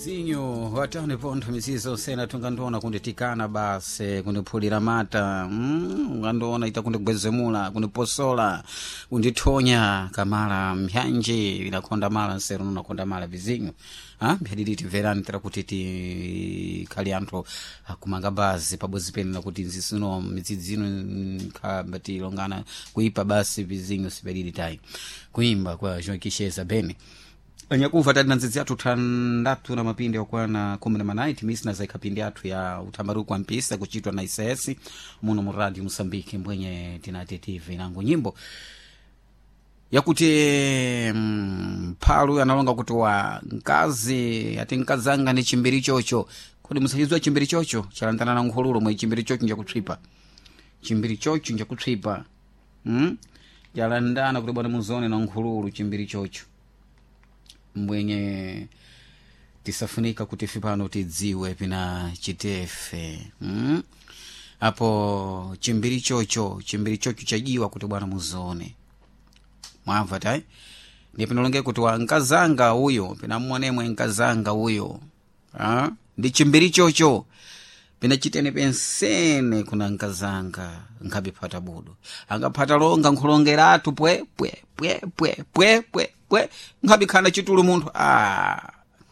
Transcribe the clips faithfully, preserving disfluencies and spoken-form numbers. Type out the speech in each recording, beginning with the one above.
Zinyo watane pontho misizo sena tungandona kunditikana base kundiphulira mata mm ngandona ita kundigwezemula kundiposola kundithonya kamala mhyanje inakonda mala nsero unakonda mala vizinyo ha mphediliti verani tera kuti ti kali anthu akumanga base pabozi pena kuti nzisino midzidzino khabati longana kuipa base vizinyo sibedili tai kuimba kwa Jean Kisheza Beni anyakuva tadi nanzizi atu tandatu na mapindi ya kuwana kumi na manaiti misi na zaikapindi atu ya utamaruku wa mpisa kuchitwa na isesi muno muradi Msambiki mbwenye tinati T V nangu nyimbo ya kuti mm, palu analonga kutuwa nkazi ati nkazanga ni chimbiri chocho kodi musachizwa chimbiri chocho chalantana na nkhululu mwe chimbiri chocho nja kutripa chimbiri chocho nja kutripa mm? Chalandana kuti bwana muzone na nkhululu chimbiri chocho mbwenye tisafunika kutifipano tidziwe pina chitefe mm? Apo chimbiri chocho chimbiri chocho chajiwa kuti bwana muzone mwamva tai ndipo nolonge kuti wa nkazanga huyo pina mwanemwe nkazanga huyo ha ndi chimbiri chocho pina chitene pensene kuna nkazanga ngabe pata budo angapata longa nkhulongeratu pwe pwe pwe pwe pwe pwe pwe ngabe kana chitulu munthu ah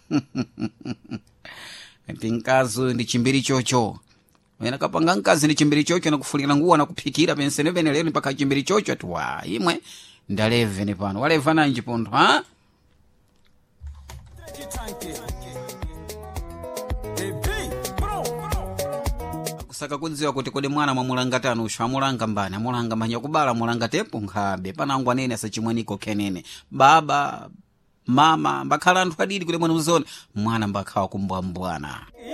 ndinkazo ndi chimbiri chocho wena kapanga nkazi ndi chimbiri chocho nakufulira nguwa nakuphikira pensene vene lero mpaka chimbiri chocho ati wa imwe ndaleve ne pano waleva nanji pondo ha saka kunziwa kuti kodi mwana mwamulanga tano usho amulanga mbani amulanga manya kubala mulanga tepo nkhabe panangwa nene asachimwaniko kenene baba mama mbakhala anthu adidi kuti mwana muzone mwana mbakhawa kumbwambwana